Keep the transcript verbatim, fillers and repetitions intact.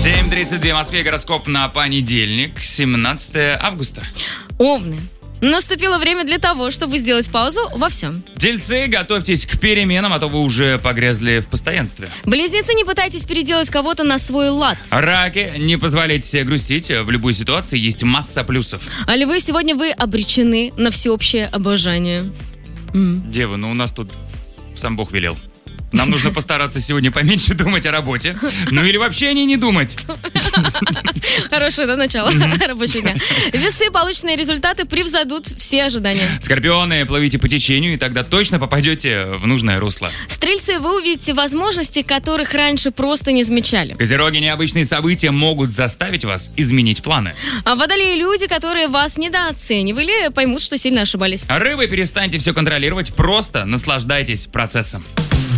семь тридцать два в Москве, гороскоп на понедельник, семнадцатое августа. Овны. Наступило время для того, чтобы сделать паузу во всем. Тельцы, готовьтесь к переменам, а то вы уже погрязли в постоянстве. Близнецы, не пытайтесь переделать кого-то на свой лад. Раки, не позволяйте себе грустить, в любой ситуации есть масса плюсов. А львы, сегодня вы обречены на всеобщее обожание. М. Девы, ну у нас тут сам Бог велел. Нам нужно постараться сегодня поменьше думать о работе. Ну или вообще о ней не думать. Хорошее, да, начало рабочего дня. Весы, полученные результаты превзойдут все ожидания. Скорпионы, плывите по течению, и тогда точно попадете в нужное русло. Стрельцы, вы увидите возможности, которых раньше просто не замечали. Козероги, необычные события могут заставить вас изменить планы. А водолеи, люди, которые вас недооценивали, поймут, что сильно ошибались. Рыбы, перестаньте все контролировать, просто наслаждайтесь процессом.